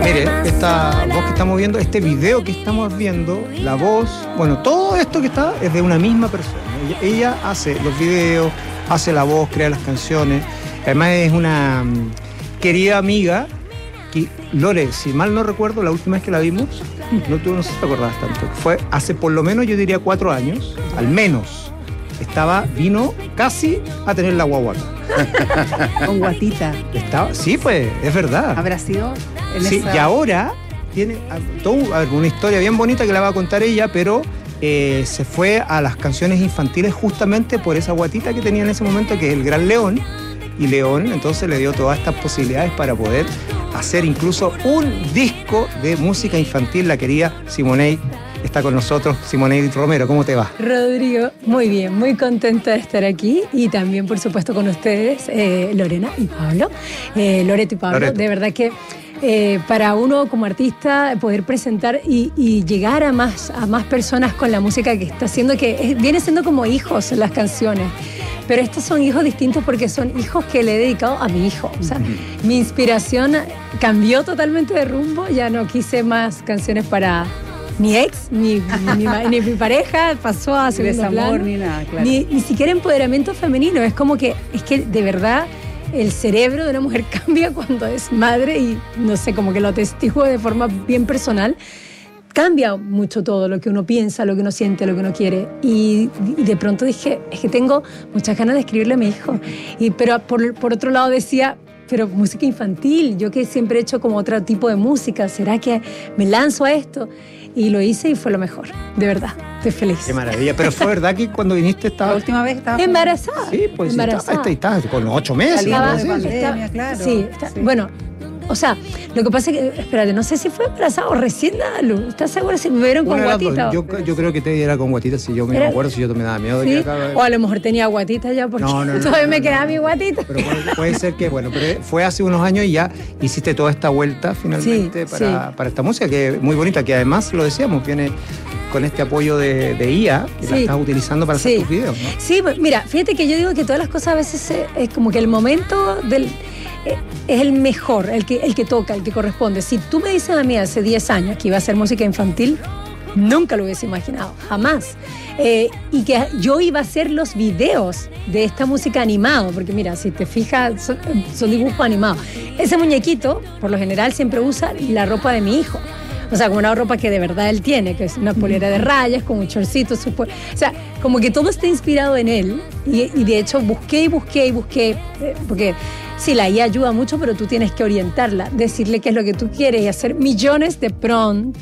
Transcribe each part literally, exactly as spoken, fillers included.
Mire, esta voz que estamos viendo, este video que estamos viendo, la voz, bueno, todo esto que está es de una misma persona. Ella, ella hace los videos, hace la voz, crea las canciones. Además es una um, querida amiga. Que, Lore, si mal no recuerdo, la última vez que la vimos, no, tú no sé si te acordabas tanto, fue hace por lo menos, yo diría, cuatro años, al menos. Estaba, vino casi a tener la guaguata. Con guatita. Estaba, sí, pues, es verdad. ¿Habrá sido en Sí, esa... y ahora tiene todo, a ver, una historia bien bonita que la va a contar ella, pero eh, se fue a las canciones infantiles justamente por esa guatita que tenía en ese momento, que es el Gran León. Y León entonces le dio todas estas posibilidades para poder hacer incluso un disco de música infantil. La querida Simoney está con nosotros. Simoney Romero, ¿cómo te va? Rodrigo, muy bien, muy contenta de estar aquí y también, por supuesto, con ustedes, eh, Lorena y Pablo. Eh, Loreto y Pablo, Loreto. De verdad que eh, para uno como artista poder presentar y, y llegar a más, a más personas con la música que está haciendo, que es, viene siendo como hijos las canciones. Pero estos son hijos distintos porque son hijos que le he dedicado a mi hijo. O sea, uh-huh. Mi inspiración cambió totalmente de rumbo. Ya no quise más canciones para mi ex, ni, ni, ni, ni mi pareja. Pasó a segundo desamor, plano. ni nada, claro. Ni, ni siquiera empoderamiento femenino. Es como que, es que de verdad el cerebro de una mujer cambia cuando es madre y no sé, como que lo atestiguo de forma bien personal. Cambia mucho todo, lo que uno piensa, lo que uno siente, lo que uno quiere. Y, y de pronto dije, es que tengo muchas ganas de escribirle a mi hijo. Y, pero por, por otro lado decía, pero música infantil, yo que siempre he hecho como otro tipo de música, ¿será que me lanzo a esto? Y lo hice y fue lo mejor, de verdad. Estoy feliz. Qué maravilla. Pero fue verdad que cuando viniste estaba... La última vez estaba... Embarazada. Sí, pues embarazada. Estabas está, con ocho meses. Estaba, ¿no? de Sí, pandemia, está, claro. Sí, está, sí, bueno... O sea, lo que pasa es que, espérate, no sé si fue embarazada o recién dada luz. ¿Estás segura si me vieron con Una de las guatita? dos. Yo, yo creo que te era con guatita, si yo me Era- acuerdo, si yo me daba miedo. ¿Sí? De que acá- O a lo mejor tenía guatita ya porque No, no, no, todavía no, me no, quedaba no. mi guatita. Pero puede, puede ser que, bueno, pero fue hace unos años y ya hiciste toda esta vuelta finalmente Sí, para, sí. para esta música, que es muy bonita, que además, lo decíamos, viene con este apoyo de, de I A, que la Sí. estás utilizando para hacer Sí. tus videos, ¿no? Sí, pues, mira, fíjate que yo digo que todas las cosas a veces eh, es como que el momento del... eh, es el mejor, el que, el que toca, el que corresponde. Si tú me dices a mí hace diez años que iba a hacer música infantil, nunca lo hubiese imaginado, jamás. Eh, y que yo iba a hacer los videos de esta música animado, porque mira, si te fijas, son, son dibujos animados. Ese muñequito, por lo general, siempre usa la ropa de mi hijo. O sea, como una ropa que de verdad él tiene, que es una polera de rayas, con un chorcito. Su pol- o sea, como que todo está inspirado en él. Y, y de hecho busqué y busqué y busqué, eh, porque sí, la I A ayuda mucho, pero tú tienes que orientarla, decirle qué es lo que tú quieres y hacer millones de prompts.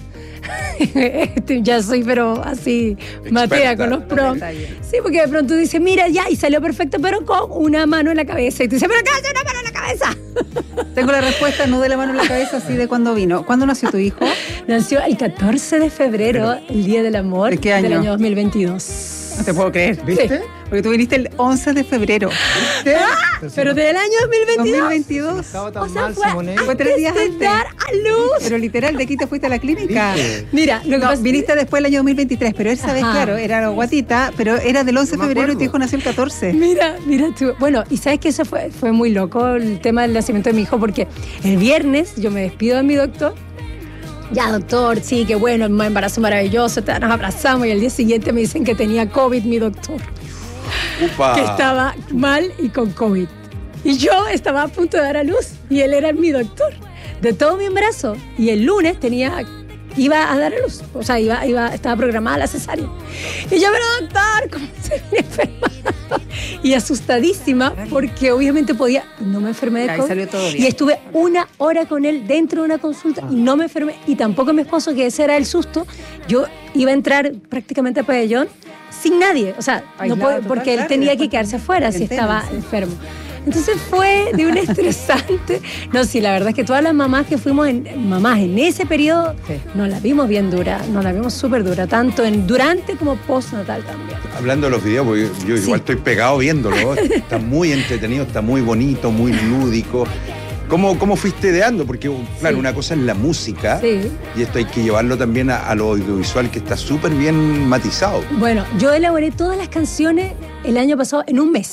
Ya soy, pero así, matea con los prompts. Sí, porque de pronto dice, mira, ya, y salió perfecto, pero con una mano en la cabeza. Y tú dices, pero ¿qué hace una mano en la cabeza? Tengo la respuesta, no de la mano en la cabeza, así de cuándo vino. ¿Cuándo nació tu hijo? Nació el catorce de febrero, el Día del Amor. ¿De qué año? Del año dos mil veintidós. No te puedo creer. ¿Viste? Porque tú viniste el once de febrero. ¿Viste? Pero del año dos mil veintidós. dos mil veintidós. Estaba tan O sea, mal, fue Simoney. Fue tres días de antes. dar a luz. Pero literal, de aquí te fuiste a la clínica. ¿Viste? Mira, lo que No, pasa viniste después del año dos mil veintitrés, pero esa vez, Ajá. claro, era guatita, pero era del once de No me febrero y acuerdo. tu hijo nació el catorce. Mira, mira tú. Bueno, y sabes que eso fue, fue muy loco el tema del nacimiento de mi hijo, porque el viernes yo me despido de mi doctor. Ya, doctor, sí, qué bueno, un embarazo maravilloso, te- nos abrazamos y al día siguiente me dicen que tenía COVID mi doctor, Upa. que estaba mal y con COVID. Y yo estaba a punto de dar a luz y él era mi doctor de todo mi embarazo. Y el lunes tenía, iba a dar a luz, o sea, iba, iba, estaba programada la cesárea. Y yo, pero doctor, ¿cómo se viene enfermando? Y asustadísima porque obviamente podía, no me enfermé de Ahí COVID. salió todo bien. Y estuve una hora con él dentro de una consulta y no me enfermé. Y tampoco mi esposo, que ese era el susto. Yo iba a entrar prácticamente a pabellón sin nadie. O sea, no Aislado puedo- total, porque él claro, y tenía que después quedarse afuera si cuarentena, estaba sí. enfermo. Entonces fue de un estresante. No, sí, la verdad es que todas las mamás que fuimos, en, mamás en ese periodo, Sí. nos la vimos bien dura, nos la vimos súper dura, tanto en durante como postnatal también. Hablando de los videos, porque yo Sí. igual estoy pegado viéndolo. Está muy entretenido, está muy bonito, muy lúdico. ¿Cómo, cómo fuiste ideando? Porque, claro, Sí. una cosa es la música Sí. y esto hay que llevarlo también a, a lo audiovisual, que está súper bien matizado. Bueno, yo elaboré todas las canciones el año pasado en un mes.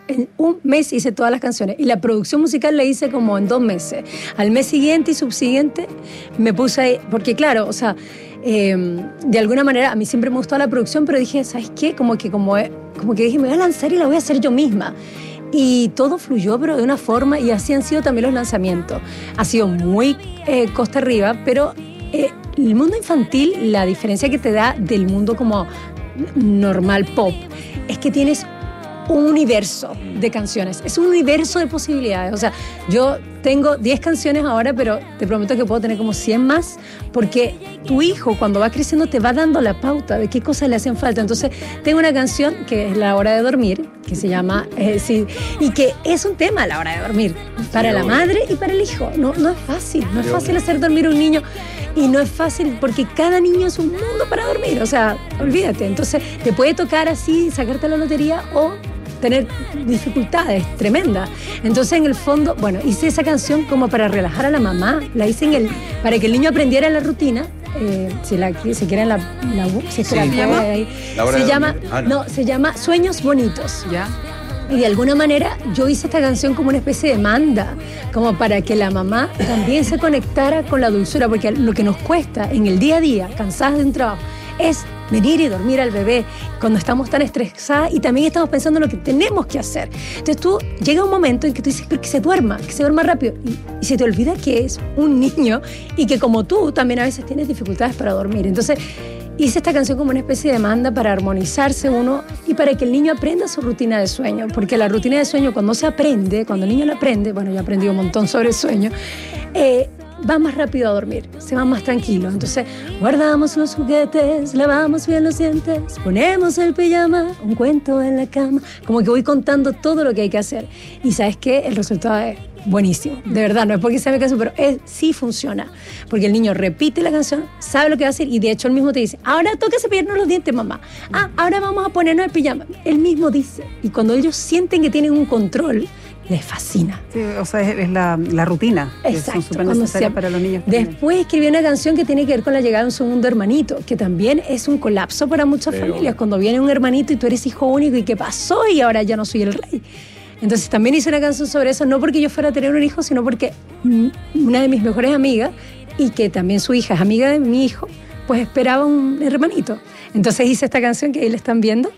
en un mes hice todas las canciones y la producción musical la hice como en dos meses. Al mes siguiente y subsiguiente me puse ahí, porque claro, o sea, eh, de alguna manera a mí siempre me gustó la producción, pero dije, ¿sabes qué? Como que, como, como que dije, me voy a lanzar y la voy a hacer yo misma. Y todo fluyó, pero de una forma, y así han sido también los lanzamientos. Ha sido muy eh, costa arriba, pero eh, el mundo infantil, la diferencia que te da del mundo como normal pop, es que tienes un universo de canciones, es un universo de posibilidades. O sea, yo tengo diez canciones ahora, pero te prometo que puedo tener como cien más, porque tu hijo cuando va creciendo te va dando la pauta de qué cosas le hacen falta. Entonces tengo una canción que es La Hora de Dormir, que se llama, eh, sí, y que es un tema, la hora de dormir, para sí, la madre y para el hijo. No, no es fácil, no es sí, fácil hacer dormir a un niño, y no es fácil porque cada niño es un mundo para dormir, o sea, olvídate. Entonces te puede tocar así, sacarte la lotería o tener dificultades tremendas. Entonces, en el fondo, bueno, hice esa canción como para relajar a la mamá, la hice en el, para que el niño aprendiera la rutina. Eh, si la si quieren la, la si sí. la ¿Se llama? Ahí. Se llama, ah, no. no, se llama Sueños Bonitos. Ya. Y de alguna manera yo hice esta canción como una especie de manda, como para que la mamá también se conectara con la dulzura, porque lo que nos cuesta en el día a día, cansadas de un trabajo, es venir y dormir al bebé cuando estamos tan estresadas y también estamos pensando en lo que tenemos que hacer. Entonces tú, llega un momento en que tú dices, pero que se duerma, que se duerma rápido, y, y se te olvida que es un niño y que como tú también a veces tienes dificultades para dormir. Entonces hice esta canción como una especie de demanda para armonizarse uno y para que el niño aprenda su rutina de sueño, porque la rutina de sueño cuando se aprende, cuando el niño la aprende, bueno, yo he aprendido un montón sobre el sueño, eh, va más rápido a dormir, se va más tranquilo. Entonces guardamos los juguetes, lavamos bien los dientes, ponemos el pijama, un cuento en la cama, como que voy contando todo lo que hay que hacer. Y ¿sabes qué? El resultado es buenísimo, de verdad, no es porque sea mi caso, pero es, sí funciona, porque el niño repite la canción, sabe lo que va a hacer y de hecho él mismo te dice, ahora toca cepillarnos los dientes, mamá, ah, ahora vamos a ponernos el pijama, él mismo dice, y cuando ellos sienten que tienen un control, les fascina. Sí, o sea, es, es la, la rutina. Exacto. Que son súper necesarias para los niños. Después escribí una canción que tiene que ver con la llegada de un segundo hermanito, que también es un colapso para muchas Pero... familias. Cuando viene un hermanito y tú eres hijo único, ¿y qué pasó? Y ahora ya no soy el rey. Entonces también hice una canción sobre eso, no porque yo fuera a tener un hijo, sino porque una de mis mejores amigas, y que también su hija es amiga de mi hijo, pues esperaba un hermanito. Entonces hice esta canción que ahí le están viendo,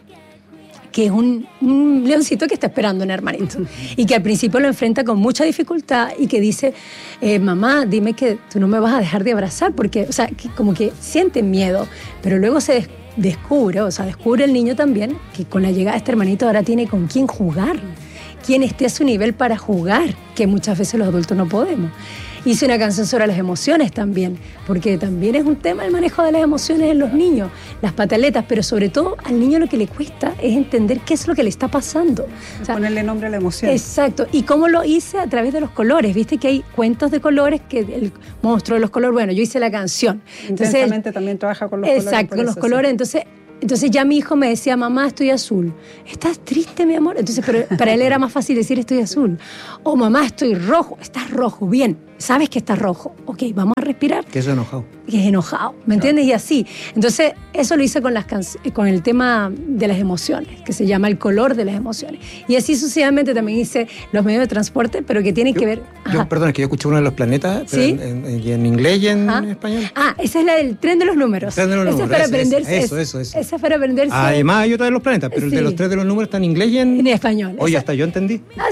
que es un, un leoncito que está esperando un hermanito y que al principio lo enfrenta con mucha dificultad y que dice, eh, mamá, dime que tú no me vas a dejar de abrazar, porque, o sea, que como que siente miedo, pero luego se des- descubre, o sea, descubre el niño también que con la llegada de este hermanito ahora tiene con quién jugar, quien esté a su nivel para jugar, que muchas veces los adultos no podemos. Hice una canción sobre las emociones también, porque también es un tema el manejo de las emociones en los niños, las pataletas, pero sobre todo al niño lo que le cuesta es entender qué es lo que le está pasando. O sea, ponerle nombre a la emoción. Exacto, y cómo lo hice a través de los colores, viste que hay cuentos de colores, que el monstruo de los colores, bueno, yo hice la canción. Entonces, intensamente también trabaja con los exacto, colores. Exacto, con los colores, sí. entonces... Entonces ya mi hijo me decía, mamá, estoy azul. ¿Estás triste, mi amor? Entonces, pero para él era más fácil decir, estoy azul. O mamá, estoy rojo. Estás rojo, bien. Sabes que estás rojo. Ok, vamos a respirar. Que es enojado. Que es enojado, ¿me entiendes? Y así. Entonces, eso lo hice con, las can- con el tema de las emociones, que se llama el color de las emociones. Y así sucesivamente también hice los medios de transporte, pero que tienen yo, que ver... Yo, perdón, es que yo escuché uno de los planetas, pero ¿sí? en, en, en inglés y en Ajá. español. Ah, esa es la del tren de los números. Tren de los esa números. es para Eso, aprenderse. eso, eso, eso. Esa es para aprenderse. Además hay otra de los planetas, pero sí. El de los tres de los números está en inglés y en... En español. Oye, esa... hasta yo entendí. Ah,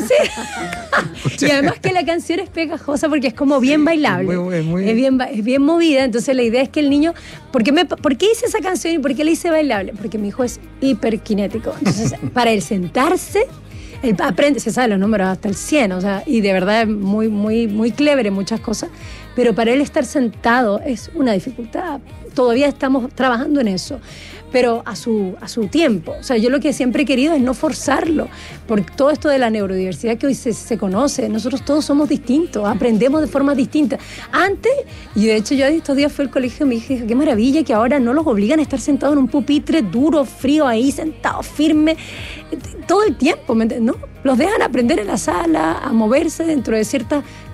sí. Y además que la canción es pegajosa porque es como bien sí, bailable. Muy, es, muy... es, bien, es bien movida, entonces la idea es que el niño... ¿Por qué, me, ¿Por qué hice esa canción y por qué la hice bailable? Porque mi hijo es hiperkinético. Entonces, para él sentarse... Él aprende, se sabe los números hasta el cien, o sea, y de verdad es muy, muy, muy clever en muchas cosas, pero para él estar sentado es una dificultad. Todavía estamos trabajando en eso, pero a su, a su tiempo. O sea, yo lo que siempre he querido es no forzarlo, por todo esto de la neurodiversidad que hoy se, se conoce. Nosotros todos somos distintos, aprendemos de formas distintas. Antes, y de hecho yo estos días fui al colegio y me dije, qué maravilla que ahora no los obligan a estar sentados en un pupitre duro, frío, ahí sentados, firme, todo el tiempo, ¿me entiendes? No, los dejan aprender en la sala, a moverse dentro de ciertas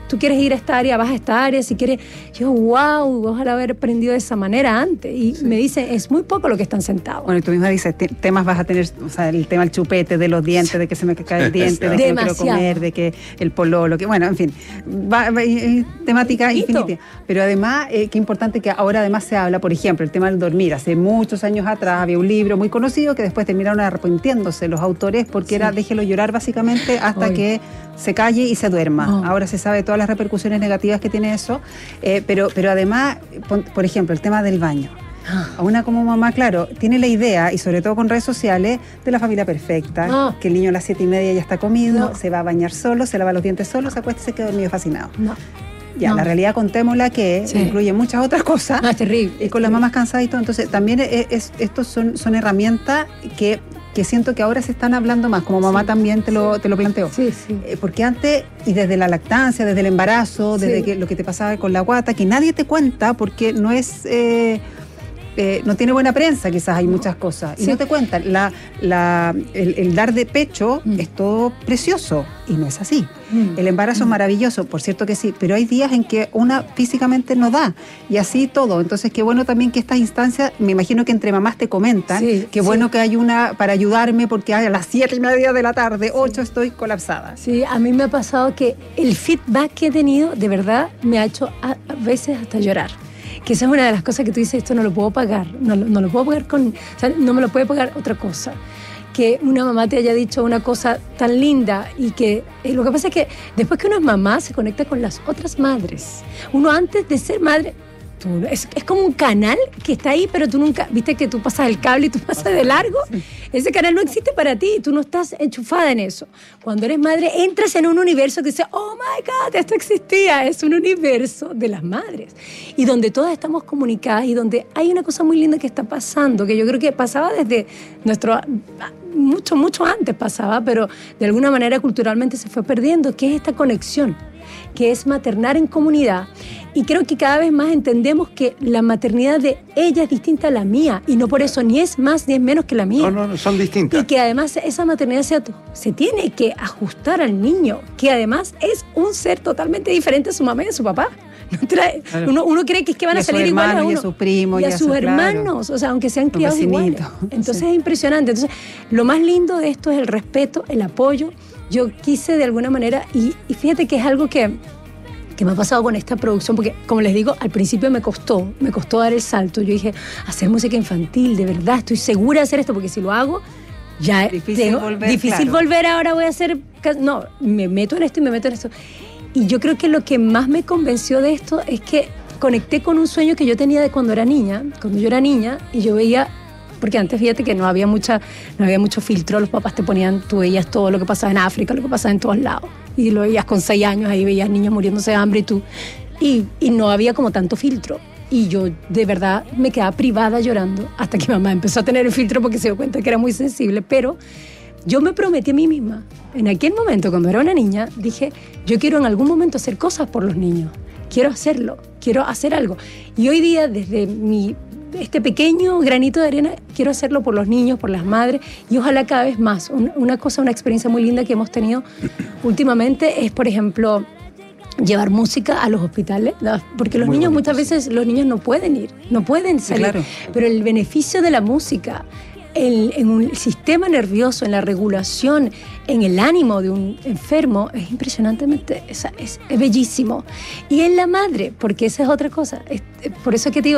tú quieres ir a esta área, vas a esta área, si quieres, yo, wow, ojalá haber aprendido de esa manera antes. Y sí. me dicen, es muy poco lo que están sentados. Bueno, y tú misma dices, temas vas a tener, o sea, el tema del chupete, de los dientes, sí. de que se me cae el diente, de que Demasiado. no quiero comer, de que el pololo, que bueno, en fin, va, va, temática infinita. Pero además, eh, qué importante que ahora además se habla, por ejemplo, el tema del dormir. Hace muchos años atrás había un libro muy conocido que después terminaron arrepintiéndose los autores porque sí. era déjelo llorar básicamente hasta Oy. que se calle y se duerma. Oh. Ahora se sabe todas las repercusiones negativas que tiene eso, eh, pero, pero además, por ejemplo, el tema del baño. A una como mamá, claro, tiene la idea, y sobre todo con redes sociales, de la familia perfecta, no. que el niño a las siete y media ya está comido, no. se va a bañar solo, se lava los dientes solo, se acuesta y se queda dormido fascinado. No. Ya, no. la realidad contémosla que sí. incluye muchas otras cosas. No, es terrible. Y con las mamás cansadas y todo. Entonces, también es, es, estos son, son herramientas que, que siento que ahora se están hablando más. Como mamá sí. también te lo, te lo planteo. Sí, sí. Eh, porque antes, y desde la lactancia, desde el embarazo, desde sí. que, lo que te pasaba con la guata, que nadie te cuenta porque no es... Eh, Eh, no tiene buena prensa, quizás hay muchas cosas. Y sí. no te cuentan. La, la, el, el dar de pecho mm. es todo precioso. Y no es así. Mm. El embarazo mm. es maravilloso, por cierto que sí. Pero hay días en que una físicamente no da. Y así todo. Entonces, qué bueno también que estas instancias, me imagino que entre mamás te comentan, sí, qué sí. bueno que hay una para ayudarme, porque a las siete y media de la tarde, ocho, sí. estoy colapsada. Sí, a mí me ha pasado que el feedback que he tenido, de verdad, me ha hecho a, a veces hasta llorar. Que esa es una de las cosas que tú dices, esto no lo puedo pagar, no, no lo puedo pagar con, o sea, no me lo puede pagar otra cosa. Que una mamá te haya dicho una cosa tan linda y que eh, lo que pasa es que después que uno es mamá se conecta con las otras madres. Uno antes de ser madre, tú, es, es como un canal que está ahí, pero tú nunca, viste que tú pasas el cable y tú pasas de largo. Ese canal no existe para ti, tú no estás enchufada en eso. Cuando eres madre, entras en un universo que dice, oh my God, esto existía. Es un universo de las madres. Y donde todas estamos comunicadas y donde hay una cosa muy linda que está pasando, que yo creo que pasaba desde nuestro... Mucho, mucho antes pasaba, pero de alguna manera culturalmente se fue perdiendo, que es esta conexión, que es maternar en comunidad. Y creo que cada vez más entendemos que la maternidad de ella es distinta a la mía, y no por eso ni es más ni es menos que la mía. No, no, no, son distintas. Y que además esa maternidad se, se tiene que ajustar al niño, que además es un ser totalmente diferente a su mamá y a su papá. No trae, claro. uno, uno cree que es que van a salir igual a uno. Y a sus primos. Y a, y a sus hermanos, claro. o sea, aunque sean criados iguales. Entonces sí. es impresionante. Entonces, lo más lindo de esto es el respeto, el apoyo. Yo quise de alguna manera, y, y fíjate que es algo que... que me ha pasado con esta producción, porque como les digo, al principio me costó, me costó dar el salto. Yo dije, hacer música infantil, de verdad, estoy segura de hacer esto, porque si lo hago, ya difícil tengo, volver, difícil claro. volver, ahora voy a hacer, no, me meto en esto y me meto en esto. Y yo creo que lo que más me convenció de esto es que conecté con un sueño que yo tenía de cuando era niña, cuando yo era niña, y yo veía, porque antes fíjate que no había mucha, no había mucho filtro, los papás te ponían, tú veías todo lo que pasaba en África, lo que pasaba en todos lados. Y lo veías con seis años, ahí veías niños muriéndose de hambre y tú. Y, y no había como tanto filtro. Y yo de verdad me quedaba privada llorando hasta que mamá empezó a tener el filtro porque se dio cuenta que era muy sensible. Pero yo me prometí a mí misma, en aquel momento cuando era una niña, dije, yo quiero en algún momento hacer cosas por los niños. Quiero hacerlo, quiero hacer algo. Y hoy día, desde mi... este pequeño granito de arena, quiero hacerlo por los niños, por las madres, y ojalá cada vez más. Una cosa, una experiencia muy linda que hemos tenido últimamente es, por ejemplo, llevar música a los hospitales, porque los muy niños bonito, muchas veces, los niños no pueden ir, no pueden salir, claro. pero el beneficio de la música el, en un sistema nervioso, en la regulación, en el ánimo de un enfermo, es impresionantemente, es, es, es bellísimo. Y en la madre, porque esa es otra cosa, es, por eso es que te digo